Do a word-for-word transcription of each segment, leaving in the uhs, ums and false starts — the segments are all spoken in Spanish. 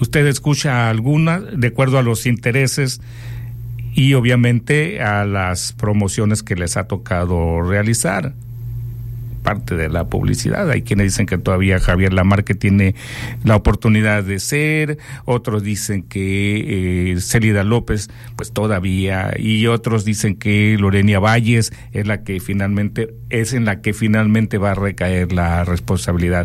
usted escucha alguna de acuerdo a los intereses y obviamente a las promociones que les ha tocado realizar. Parte de la publicidad. Hay quienes dicen que todavía Javier Lamarque tiene la oportunidad de ser, otros dicen que eh, Célida López pues todavía, y otros dicen que Lorena Valles es la que finalmente es en la que finalmente va a recaer la responsabilidad.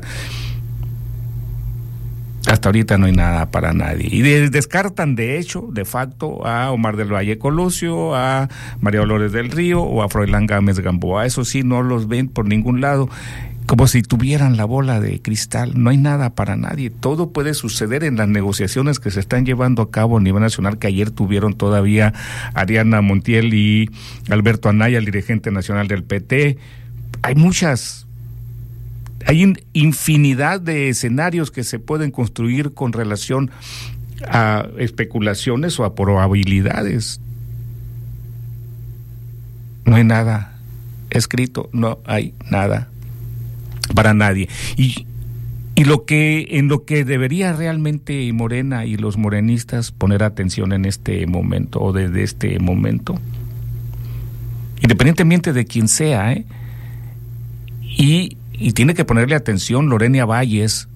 Hasta ahorita no hay nada para nadie. Y de, descartan, de hecho, de facto, a Omar del Valle Colosio, a María Dolores del Río o a Froilán Gámez Gamboa. Eso sí, no los ven por ningún lado, como si tuvieran la bola de cristal. No hay nada para nadie. Todo puede suceder en las negociaciones que se están llevando a cabo a nivel nacional, que ayer tuvieron todavía Ariana Montiel y Alberto Anaya, el dirigente nacional del P T. Hay muchas... Hay infinidad de escenarios que se pueden construir con relación a especulaciones o a probabilidades. No hay nada escrito, no hay nada para nadie. Y, y lo que en lo que debería realmente Morena y los morenistas poner atención en este momento o desde este momento, independientemente de quien sea, ¿eh? y Y tiene que ponerle atención Lorena Valles,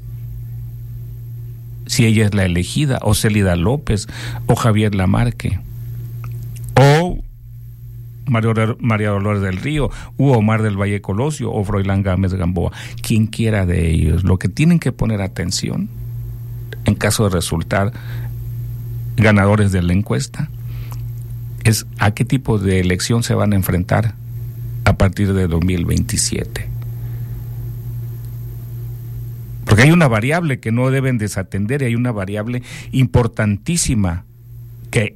si ella es la elegida, o Célida López, o Javier Lamarque, o María, María Dolores del Río, u Omar del Valle Colosio, o Froilán Gámez Gamboa, quien quiera de ellos. Lo que tienen que poner atención, en caso de resultar ganadores de la encuesta, es a qué tipo de elección se van a enfrentar a partir de dos mil veintisiete. Porque hay una variable que no deben desatender y hay una variable importantísima que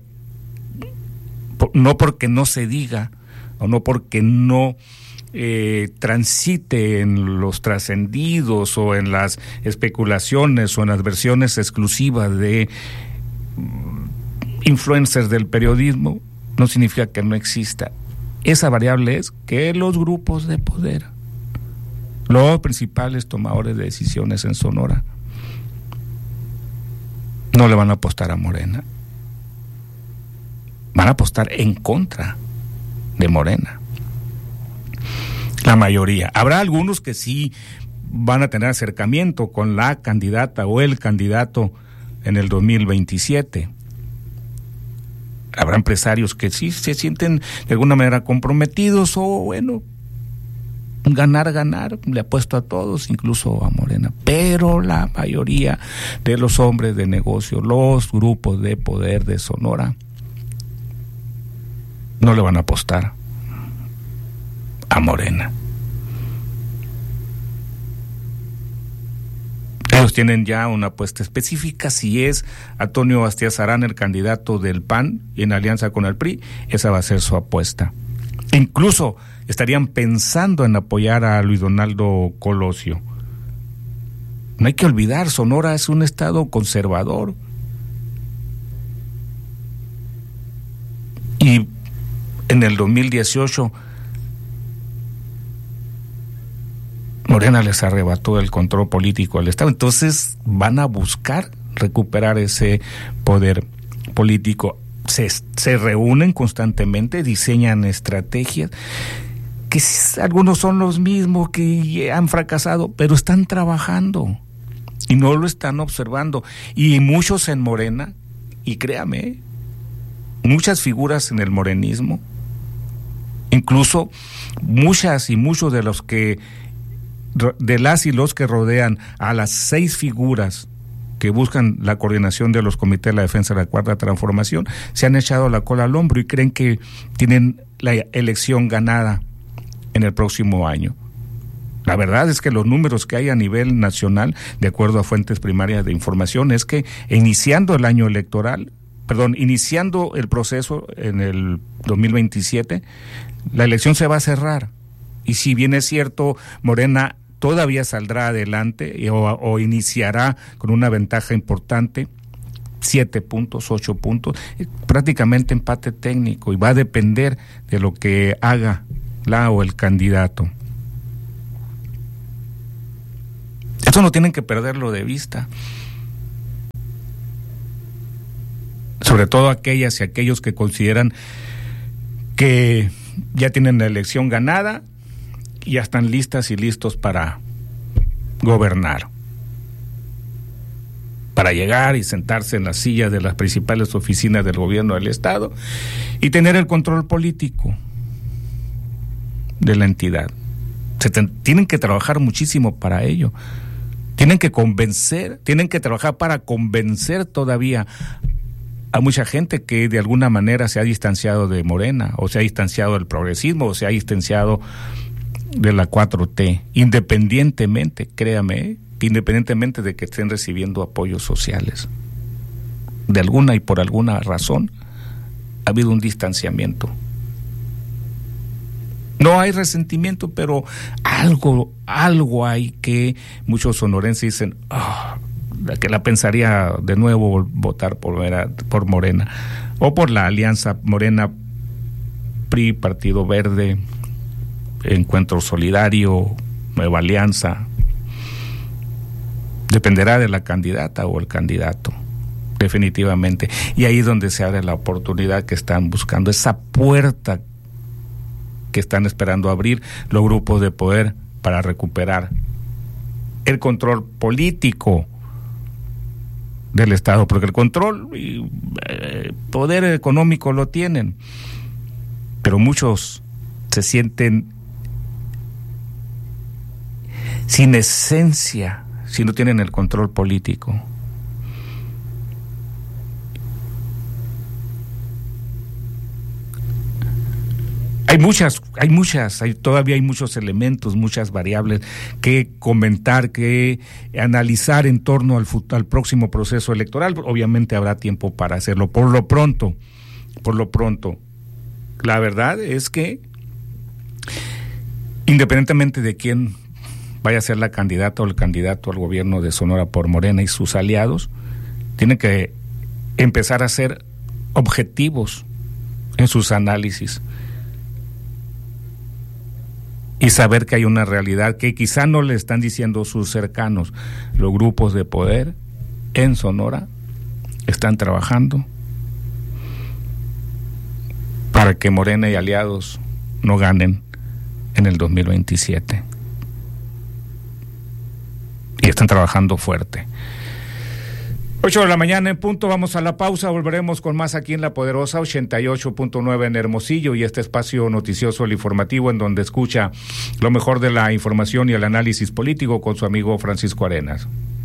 no porque no se diga o no porque no eh, transite en los trascendidos o en las especulaciones o en las versiones exclusivas de influencers del periodismo, no significa que no exista. Esa variable es que los grupos de poder, los principales tomadores de decisiones en Sonora, no le van a apostar a Morena. Van a apostar en contra de Morena. La mayoría. Habrá algunos que sí van a tener acercamiento con la candidata o el candidato en el dos mil veintisiete. Habrá empresarios que sí se sienten de alguna manera comprometidos o bueno, ganar, ganar, le apuesto a todos, incluso a Morena, pero la mayoría de los hombres de negocio, los grupos de poder de Sonora, no le van a apostar a Morena. Ellos tienen ya una apuesta específica, si es Antonio Bastiás Arán el candidato del P A N y en alianza con el P R I, esa va a ser su apuesta. Incluso estarían pensando en apoyar a Luis Donaldo Colosio. No hay que olvidar, Sonora es un estado conservador. Y en el dos mil dieciocho, Morena les arrebató el control político al estado. Entonces van a buscar recuperar ese poder político. Se, se reúnen constantemente, diseñan estrategias, que algunos son los mismos que han fracasado, pero están trabajando y no lo están observando. Y muchos en Morena, y créame, muchas figuras en el morenismo, incluso muchas y muchos de los que, de las y los que rodean a las seis figuras que buscan la coordinación de los comités de la defensa de la Cuarta Transformación, se han echado la cola al hombro y creen que tienen la elección ganada en el próximo año. La verdad es que los números que hay a nivel nacional, de acuerdo a fuentes primarias de información, es que iniciando el año electoral, perdón, iniciando el proceso en el dos mil veintisiete, la elección se va a cerrar. Y si bien es cierto, Morena todavía saldrá adelante o, o iniciará con una ventaja importante, siete puntos, ocho puntos, prácticamente empate técnico, y va a depender de lo que haga la o el candidato. Eso no tienen que perderlo de vista. sobre todo aquellas y aquellos que consideran que ya tienen la elección ganada y ya están listas y listos para gobernar, para llegar y sentarse en las sillas de las principales oficinas del gobierno del Estado y tener el control político de la entidad. Se ten, tienen que trabajar muchísimo para ello. Tienen que convencer, tienen que trabajar para convencer todavía a mucha gente que de alguna manera se ha distanciado de Morena, o se ha distanciado del progresismo, o se ha distanciado de la cuatro T, independientemente, créame, independientemente de que estén recibiendo apoyos sociales. De alguna y por alguna razón ha habido un distanciamiento. No hay resentimiento, pero algo, algo hay que muchos sonorenses dicen, oh, que la pensaría de nuevo votar por, por Morena, o por la alianza Morena, P R I, Partido Verde, Encuentro Solidario, Nueva Alianza. Dependerá de la candidata o el candidato, definitivamente. Y ahí es donde se abre la oportunidad que están buscando, esa puerta que están esperando abrir los grupos de poder para recuperar el control político del Estado, porque el control y eh, poder económico lo tienen, pero muchos se sienten sin esencia si no tienen el control político. Hay muchas, hay muchas, hay, todavía hay muchos elementos, muchas variables que comentar, que analizar en torno al, al próximo proceso electoral. Obviamente habrá tiempo para hacerlo. Por lo pronto, por lo pronto, la verdad es que independientemente de quién vaya a ser la candidata o el candidato al gobierno de Sonora por Morena y sus aliados, tienen que empezar a ser objetivos en sus análisis y saber que hay una realidad que quizá no le están diciendo sus cercanos. Los grupos de poder en Sonora están trabajando para que Morena y aliados no ganen en el dos mil veintisiete. Y están trabajando fuerte. ocho de la mañana en punto, vamos a la pausa, volveremos con más aquí en La Poderosa ochenta y ocho punto nueve en Hermosillo y este espacio noticioso, el informativo, en donde escucha lo mejor de la información y el análisis político con su amigo Francisco Arenas.